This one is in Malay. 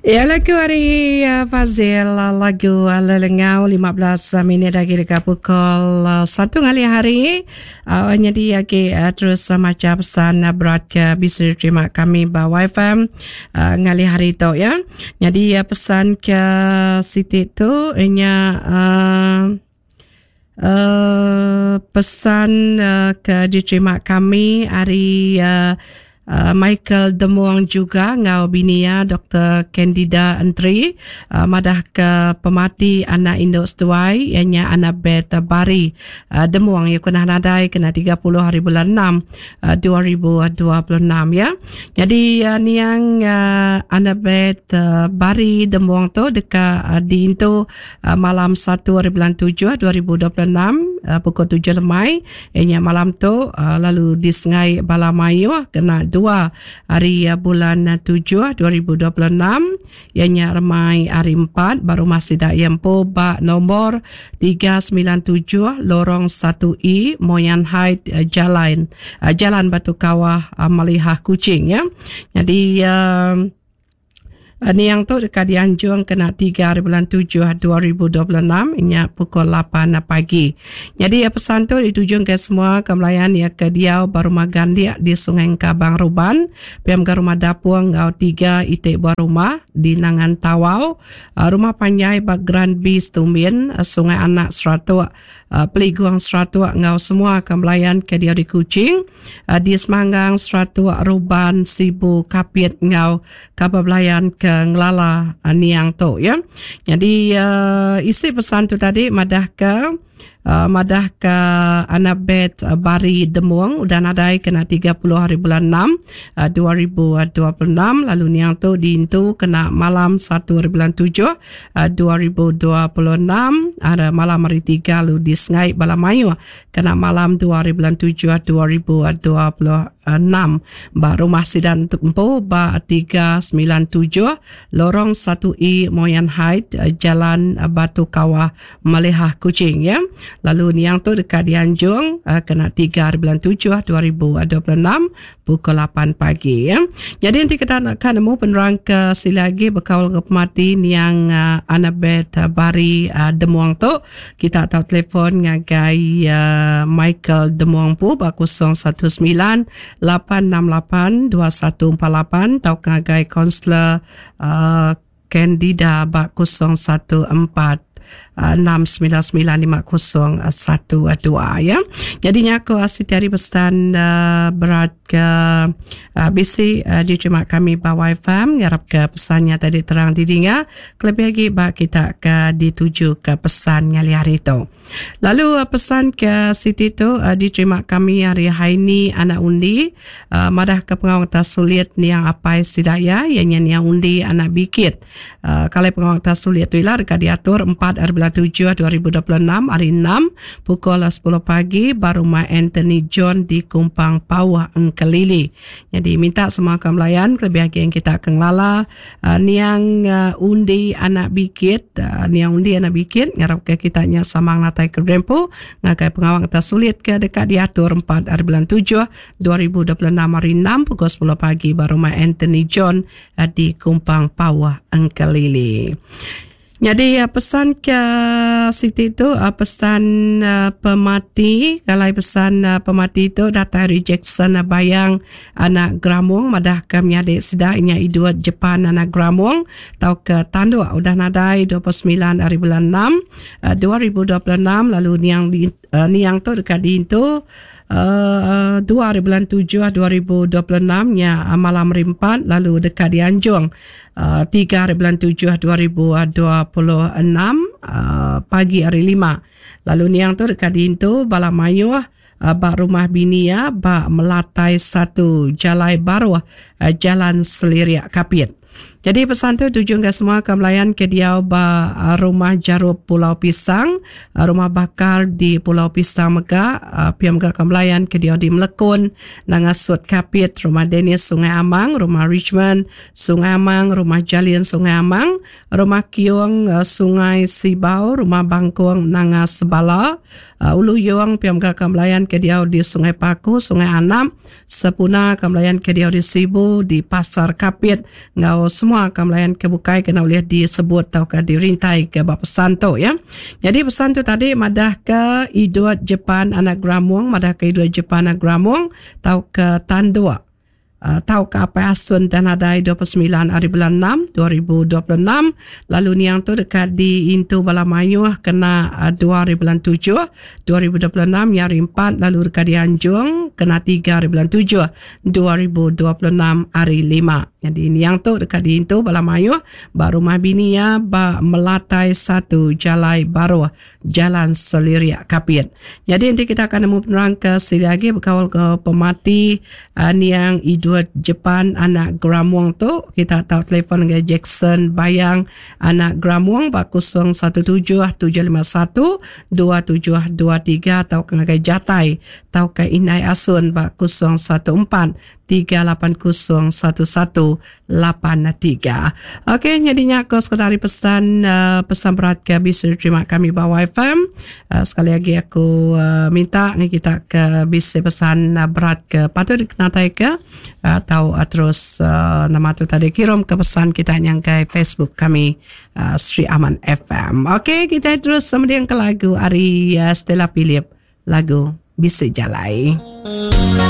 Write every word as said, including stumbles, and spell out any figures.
Ya, lagu hari uh, Fazil, uh, lagu uh, Lelengau lima belas uh, minit lagi dekat pukul uh, satu kali hari. Uh, jadi lagi uh, terus uh, macam pesan uh, berat ke bisa terima kami bawa F M uh, ngali hari tu ya. Jadi uh, pesan ke Siti tu ianya uh, uh, pesan uh, ke diterima kami hari uh, Uh, Michael Demuang juga ngau binia Doktor Candida Entry uh, madah ke pemati anak Induk Setuai ianya Annabeth Bari uh, Demuang yang kena nadai kena tiga puluh hari bulan enam uh, dua ribu dua puluh enam ya. Jadi uh, niang uh, Annabeth uh, Bari Demuang tu dekat uh, di itu uh, malam satu hari bulan tujuh dua ribu dua puluh enam uh, pukul tujuh lemai ianya malam tu uh, lalu di Sungai Balamayu kena dua hari bulan tujuh dua ribu dua puluh enam ianya remai hari empat baru masih dak yempo bak nombor tiga sembilan tujuh lorong satu I Moyan Height Jalan Jalan Batu Kawah Malihah Kuching ya. Jadi uh, Ini yang tu dekat dianjung kena tiga hari bulan tujuh dua ribu dua puluh enam inya pukul lapan pagi. Jadi ya pesan tu dituju ke semua kemelayan ya ke Diau baru magan dia di Sungai Kabang Ruban piam ke rumah dapur ngau tiga itik buah rumah di Nangan Tawau uh, rumah panjai bak Grand Beast Tumbin uh, Sungai Anak Seratua uh, Peliguang Seratua ngau semua kemelayan ke Diau di Kuching uh, di Semanggang Seratua Ruban Sibu Kapit ngau Kabablayan ke Ngelala uh, Niang tu ya. Jadi uh, isi pesan tu tadi madah ke Uh, madah ke Annabeth uh, Bari Demuang udah nadai kena tiga puluh hari bulan enam uh, dua ribu dua puluh enam lalu niang tu di itu kena malam satu hari bulan tujuh uh, dua ribu dua puluh enam ada malam hari tiga lalu di Sungai Balamayu kena malam dua hari bulan tujuh dua ribu dua puluh enam ba rumah sidan tempo ba tiga sembilan tujuh lorong satu I Moyan Height uh, Jalan uh, Batu Kawah Malihah Kuching ya. Lalu niang tu dekat dianjung uh, kena tiga hari bulan tujuh dua ribu dua puluh enam pukul lapan pagi ya. Jadi nanti kita akan nemu penerang ke silagi berkawal ke pemati niang uh, Annabeth uh, Bari uh, Demuang tu kita tahu telefon ngagai uh, Michael Demuang pu ba kosong satu sembilan lapan enam lapan dua satu empat lapan atau ngagai konselor uh, Candida ba kosong satu empat enam sembilan sembilan lima kosong satu dua ya. Jadinya aku asyik dari pesan uh, berat ke uh, bisi uh, diterima kami bawa F M ngarap ke pesannya tadi terang dirinya kelebih lagi bak kita ke dituju ke pesan ngali hari itu. Lalu uh, pesan ke Siti tu uh, diterima kami hari ini anak undi uh, madah ke pengawang sulit ni yang apa sidaya ianya yang undi anak bikit uh, kalau pengawang sulit tu ilah dekat diatur empat hari bulan tujuh dua ribu dua puluh enam hari enam pukul sepuluh pagi baru Ma Anthony John di Kumpang Pawah Engkelili. Jadi minta semua kemelayan lebih lagi yang kita akan lala uh, niang uh, undi anak bikit uh, niang undi anak bikit ngarap ke kitanya samang natai ke rempo ngakai pengawang tersulit ke dekat diatur empat hari bulan tujuh dua ribu dua puluh enam hari enam pukul sepuluh pagi baru Ma Anthony John uh, di Kumpang Pawah Engkelili. Jadi uh, pesan ke Siti itu uh, pesan uh, pemati kalau pesan uh, pemati itu data rejection uh, bayang anak Gramong madah kami adik sedainya idua Jepang anak Gramong tau ke tanduk udah nadai dua puluh sembilan hari bulan enam uh, dua ribu dua puluh enam lalu niang di, uh, niang tu dekat di itu Uh, dua hari bulan tujuh dua ribu dua puluh enam nya malam rimpat lalu dekat dianjung uh, tiga hari bulan tujuh dua ribu dua puluh enam uh, pagi hari lima lalu niang tu dekat di itu Balamayu uh, bak rumah binia bak melatai satu jalai baru uh, Jalan Seliriak Kapit. Jadi pesan tu tujuan ke semua kemelayan ke Diau ba rumah Jarub Pulau Pisang, rumah bakar di Pulau Pisang Megah, piam ke kemelayan ke Diau di Melekun, Nangasut Kapit, rumah Dennis Sungai Amang, rumah Richmond Sungai Amang, rumah Jalin Sungai Amang, rumah Kiong Sungai Sibau, rumah Bangkong Nangas Sebala, uh, Ulu Yuang piam ke kemelayan ke Diau di Sungai Paku, Sungai Anam, Sepuna kemelayan ke Diau di Sibu, Baru di Pasar Kapit ngau semua kamlayan kebukai kena boleh disebut atau ke dirintai ke bab pesan tu ya. Jadi pesan tu tadi madah ke Idut Jepan Anak Gramung, madah ke Idut Jepan Anak Gramung tau ke Tandua. Uh, tahu ke apa asun dan adai dua puluh sembilan hari bulan enam dua ribu dua puluh enam, lalu niang tu dekat di Intu Balamayuh kena uh, dua hari bulan tujuh dua ribu dua puluh enam, yang hari empat, lalu dekat di Anjung kena tiga hari bulan tujuh dua ribu dua puluh enam hari lima. Jadi niang tu dekat di Intu Balamayuh baru Mabinia ba melatai satu jalai baru Jalan Seliriak Kapit. Jadi nanti kita akan nemu penerang ke sini lagi berkawal ke pemati uh, niang Idut Jepan Anak Gramung tu. Kita tahu telefon dengan Jackson Bayang Anak Gramung ba kosong satu tujuh tujuh lima satu dua tujuh dua tiga atau dengan Jatai atau ke Inai Asun ba kosong satu empat tiga lapan kosong satu satu lapan tiga. Okey, jadinya aku sekadar pesan uh, pesan berat ke bisa terima kami bawa F M. Uh, sekali lagi aku uh, minta kita ke bisa pesan uh, berat ke patut dikenatai ke uh, atau uh, terus uh, nama tu tadi kirim ke pesan kita yang ke Facebook kami uh, Sri Aman F M. Okey, kita terus kemudian ke lagu Ari uh, Stella Philip, lagu Bisa Jalai.